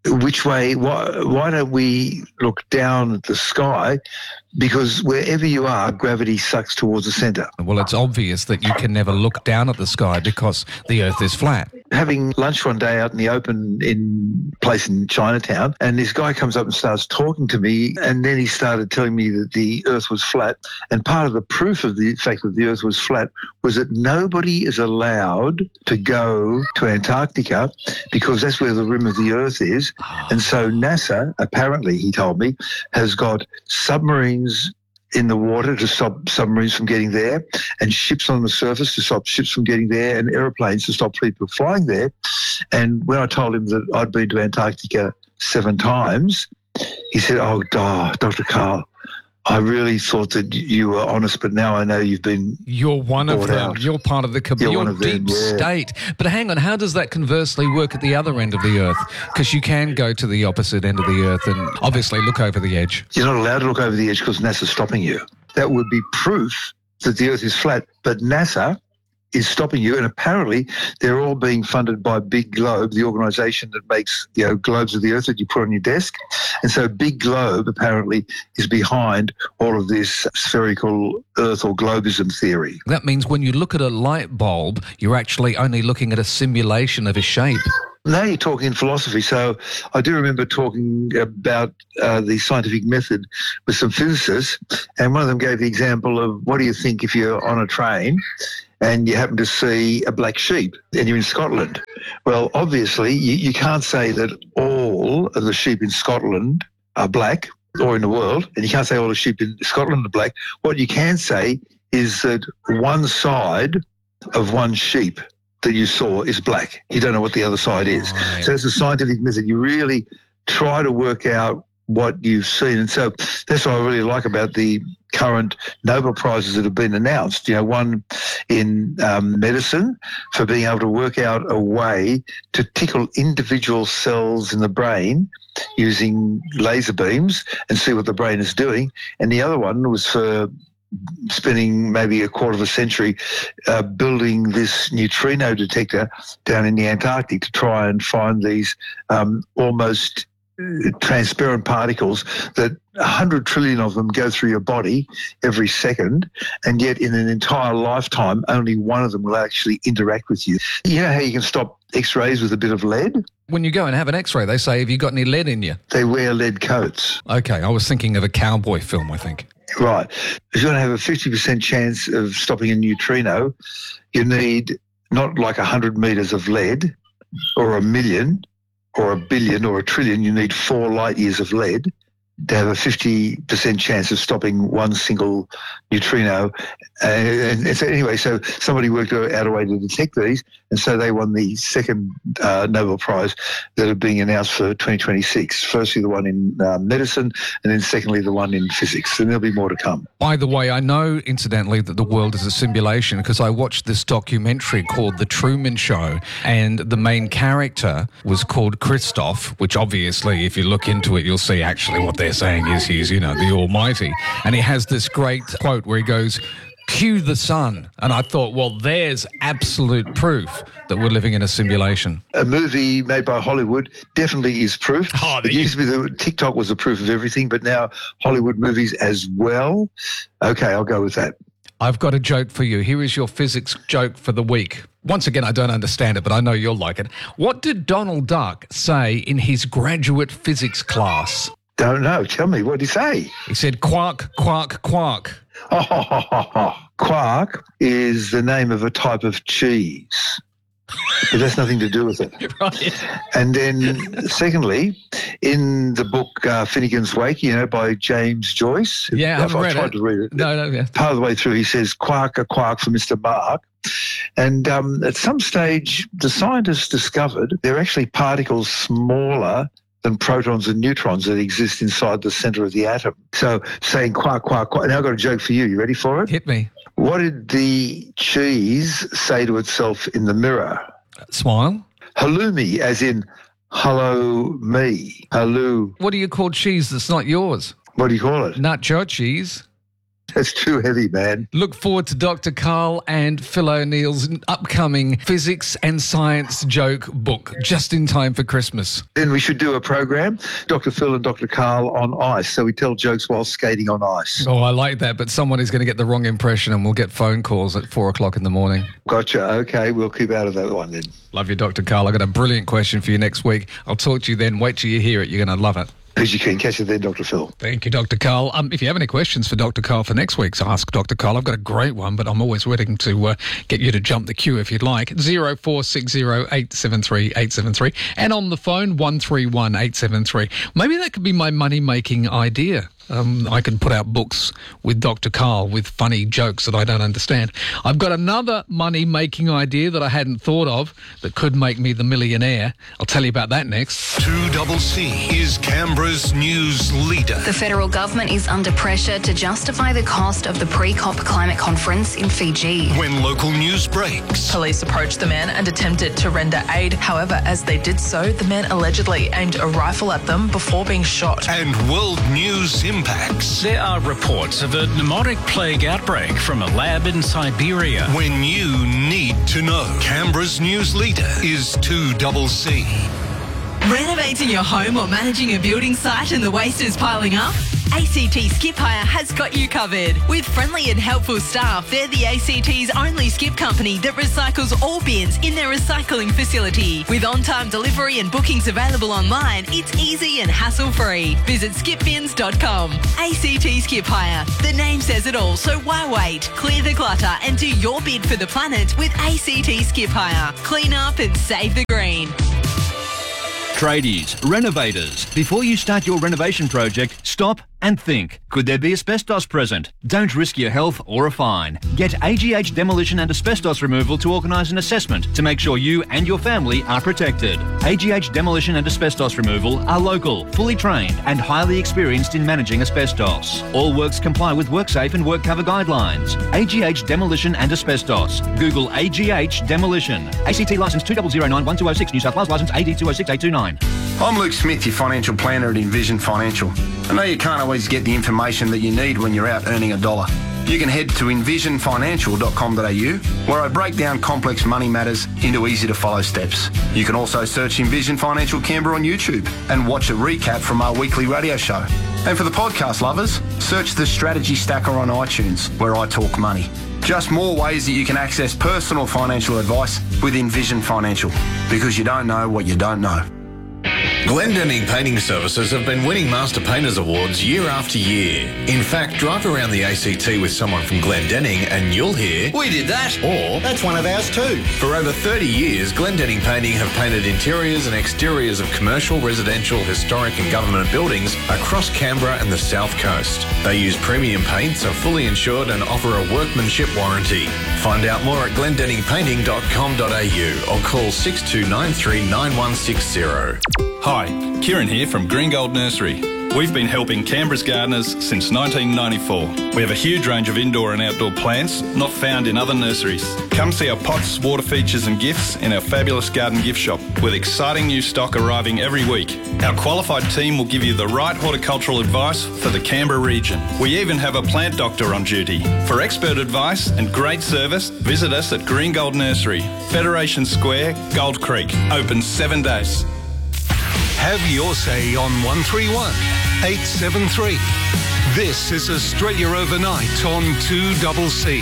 which way, why don't we look down at the sky? Because wherever you are, gravity sucks towards the centre. Well, it's obvious that you can never look down at the sky because the Earth is flat. Having lunch one day out in the open in a place in Chinatown, and this guy comes up and starts talking to me, and then he started telling me that the Earth was flat. And part of the proof of the fact that the Earth was flat was that nobody is allowed to go to Antarctica because that's where the rim of the Earth is. And so NASA, apparently, he told me, has got submarines in the water to stop submarines from getting there, and ships on the surface to stop ships from getting there, and aeroplanes to stop people flying there. And when I told him that I'd been to Antarctica 7 times, he said, "Oh, Dr. Karl, I really thought that you were honest, but now I know you've been You're one of them. out. You're part of the You're deep state. But hang on, how does that conversely work at the other end of the Earth? Because you can go to the opposite end of the Earth and obviously look over the edge. You're not allowed to look over the edge because NASA's stopping you. That would be proof that the Earth is flat, but NASA is stopping you, and apparently they're all being funded by Big Globe, the organisation that makes globes of the Earth that you put on your desk. And so Big Globe apparently is behind all of this spherical Earth or globism theory. That means when you look at a light bulb, you're actually only looking at a simulation of a shape. Now you're talking philosophy. So I do remember talking about the scientific method with some physicists, and one of them gave the example of, what do you think if you're on a train and you happen to see a black sheep and you're in Scotland? Well, obviously, you can't say that all of the sheep in Scotland are black, or in the world, and you can't say all the sheep in Scotland are black. What you can say is that one side of one sheep that you saw is black. You don't know what the other side is. So it's a scientific method. You really try to work out what you've seen. And so that's what I really like about the current Nobel Prizes that have been announced. One in medicine for being able to work out a way to tickle individual cells in the brain using laser beams and see what the brain is doing. And the other one was for spending maybe a quarter of a century building this neutrino detector down in the Antarctic to try and find these almost transparent particles that 100 trillion of them go through your body every second, and yet in an entire lifetime, only one of them will actually interact with you. You know how you can stop X-rays with a bit of lead? When you go and have an X-ray, they say, have you got any lead in you? They wear lead coats. Okay, I was thinking of a cowboy film, I think. Right. If you want to have a 50% chance of stopping a neutrino, you need not like 100 metres of lead, or 1,000,000, or 1,000,000,000, or 1,000,000,000. You need 4 light years of lead to have a 50% chance of stopping one single neutrino. And so anyway, so somebody worked out a way to detect these, and so they won the second Nobel Prize that are being announced for 2026. Firstly, the one in medicine, and then secondly, the one in physics. And there'll be more to come. By the way, I know, incidentally, that the world is a simulation because I watched this documentary called The Truman Show, and the main character was called Christoph, which obviously, if you look into it, you'll see actually what they're saying is he's, the Almighty. And he has this great quote where he goes, "Cue the sun." And I thought, well, there's absolute proof that we're living in a simulation. A movie made by Hollywood definitely is proof. It used to be that TikTok was the proof of everything, but now Hollywood movies as well. Okay, I'll go with that. I've got a joke for you. Here is your physics joke for the week. Once again, I don't understand it, but I know you'll like it. What did Donald Duck say in his graduate physics class? Don't know. Tell me. What did he say? He said, "Quark, quark, quark." Quark is the name of a type of cheese. But that's nothing to do with it. Right. And then, secondly, in the book Finnegan's Wake, by James Joyce. Yeah, I've tried to read it. No, yeah. Part of the way through, he says, "Quark, a quark for Mr. Mark." And at some stage, the scientists discovered there are actually particles smaller than protons and neutrons that exist inside the centre of the atom. So saying quark, quark, quark. Now I've got a joke for you. You ready for it? Hit me. What did the cheese say to itself in the mirror? Smile. Halloumi, as in hello me. Hello. What do you call cheese that's not yours? What do you call it? Nacho cheese. That's too heavy, man. Look forward to Dr. Carl and Phil O'Neill's upcoming physics and science joke book, just in time for Christmas. Then we should do a program, Dr. Phil and Dr. Carl on ice, so we tell jokes while skating on ice. Oh, I like that, but someone is going to get the wrong impression and we'll get phone calls at 4 o'clock in the morning. Gotcha. Okay, we'll keep out of that one then. Love you, Dr. Carl. I've got a brilliant question for you next week. I'll talk to you then. Wait till you hear it. You're going to love it. As you can. Catch you then, Dr. Phil. Thank you, Dr. Carl. If you have any questions for Dr. Carl for next week's Ask Dr. Carl, I've got a great one, but I'm always waiting to get you to jump the queue if you'd like. 0460 873 873 and on the phone 131 873. Maybe that could be my money-making idea. I can put out books with Dr. Carl with funny jokes that I don't understand. I've got another money-making idea that I hadn't thought of that could make me the millionaire. I'll tell you about that next. 2CC is Canberra's news leader. The federal government is under pressure to justify the cost of the pre-COP climate conference in Fiji. When local news breaks. Police approached the men and attempted to render aid. However, as they did so, the men allegedly aimed a rifle at them before being shot. And world news impacts. There are reports of a pneumotic plague outbreak from a lab in Siberia. When you need to know. Canberra's news leader is 2CC. Renovating your home or managing a building site and the waste is piling up? ACT Skip Hire has got you covered. With friendly and helpful staff, they're the ACT's only skip company that recycles all bins in their recycling facility. With on-time delivery and bookings available online, it's easy and hassle-free. Visit skipbins.com. ACT Skip Hire. The name says it all, so why wait? Clear the clutter and do your bid for the planet with ACT Skip Hire. Clean up and save the green. Tradies, renovators, before you start your renovation project, stop and think. Could there be asbestos present? Don't risk your health or a fine. Get AGH Demolition and Asbestos Removal to organise an assessment to make sure you and your family are protected. AGH Demolition and Asbestos Removal are local, fully trained and highly experienced in managing asbestos. All works comply with WorkSafe and WorkCover guidelines. AGH Demolition and Asbestos. Google AGH Demolition. ACT licence 2009-1206, New South Wales licence AD 206829. I'm Luke Smith, your financial planner at Envision Financial. I know you can't always get the information that you need when you're out earning a dollar. You can head to envisionfinancial.com.au, where I break down complex money matters into easy-to-follow steps. You can also search Envision Financial Canberra on YouTube and watch a recap from our weekly radio show. And for the podcast lovers, search the Strategy Stacker on iTunes, where I talk money. Just more ways that you can access personal financial advice with Envision Financial, because you don't know what you don't know. Glendenning Painting Services have been winning Master Painters Awards year after year. In fact, drive around the ACT with someone from Glendenning and you'll hear, "We did that," or "That's one of ours too." For over 30 years, Glendenning Painting have painted interiors and exteriors of commercial, residential, historic and government buildings across Canberra and the South Coast. They use premium paints, are fully insured and offer a workmanship warranty. Find out more at glendenningpainting.com.au or call 6293 9160. Hi, Kieran here from Green Gold Nursery. We've been helping Canberra's gardeners since 1994. We have a huge range of indoor and outdoor plants not found in other nurseries. Come see our pots, water features and gifts in our fabulous garden gift shop, with exciting new stock arriving every week. Our qualified team will give you the right horticultural advice for the Canberra region. We even have a plant doctor on duty. For expert advice and great service, visit us at Green Gold Nursery, Federation Square, Gold Creek. Open 7 days. Have your say on 131 873. This is Australia Overnight on 2CC.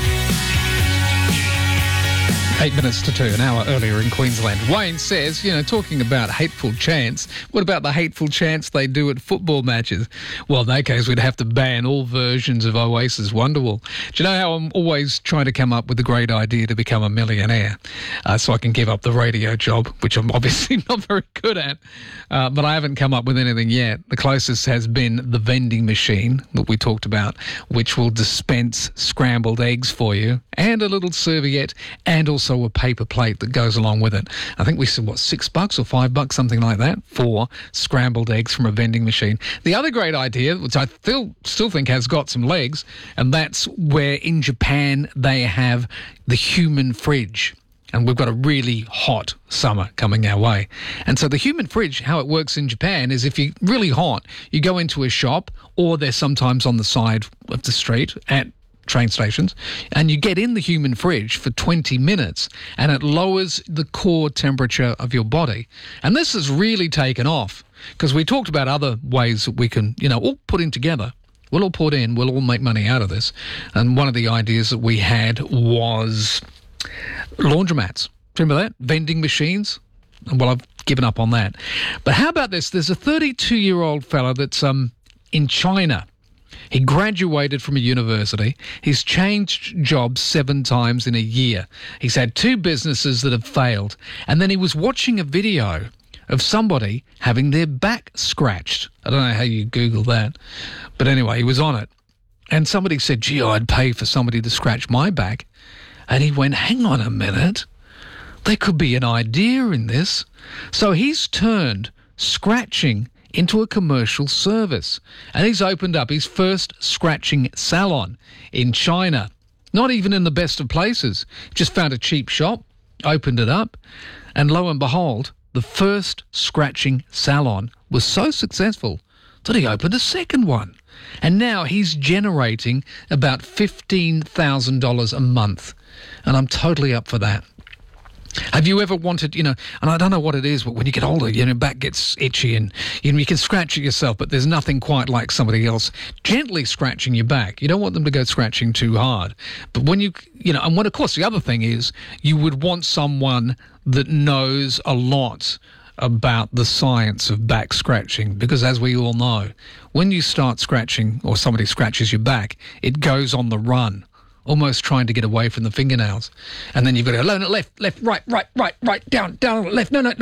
8 minutes to 2, an hour earlier in Queensland. Wayne says, talking about hateful chants, what about the hateful chants they do at football matches? Well, in that case, we'd have to ban all versions of Oasis Wonderwall. Do you know how I'm always trying to come up with a great idea to become a millionaire so I can give up the radio job, which I'm obviously not very good at, but I haven't come up with anything yet. The closest has been the vending machine that we talked about, which will dispense scrambled eggs for you and a little serviette and also a paper plate that goes along with it. I think we said, $6 or $5, something like that, for scrambled eggs from a vending machine. The other great idea, which I still think has got some legs, and that's where in Japan they have the human fridge. And we've got a really hot summer coming our way. And so the human fridge, how it works in Japan is if you're really hot, you go into a shop, or they're sometimes on the side of the street at train stations, and you get in the human fridge for 20 minutes and it lowers the core temperature of your body. And this has really taken off because we talked about other ways that we can, all put in together. We'll all put in, we'll all make money out of this. And one of the ideas that we had was laundromats. Remember that? Vending machines? Well, I've given up on that. But how about this? There's a 32-year-old fella that's in China. He graduated from a university. He's changed jobs 7 times in a year. He's had 2 businesses that have failed. And then he was watching a video of somebody having their back scratched. I don't know how you Google that. But anyway, he was on it. And somebody said, gee, I'd pay for somebody to scratch my back. And he went, hang on a minute. There could be an idea in this. So he's turned scratching into a commercial service. And he's opened up his first scratching salon in China. Not even in the best of places. Just found a cheap shop, opened it up, and lo and behold, the first scratching salon was so successful that he opened a second one. And now he's generating about $15,000 a month. And I'm totally up for that. Have you ever wanted, and I don't know what it is, but when you get older, your back gets itchy and you can scratch it yourself, but there's nothing quite like somebody else gently scratching your back. You don't want them to go scratching too hard. But when and of course, the other thing is you would want someone that knows a lot about the science of back scratching, because as we all know, when you start scratching or somebody scratches your back, it goes on the run, almost trying to get away from the fingernails. And then you've got to go left, right, down, left, no.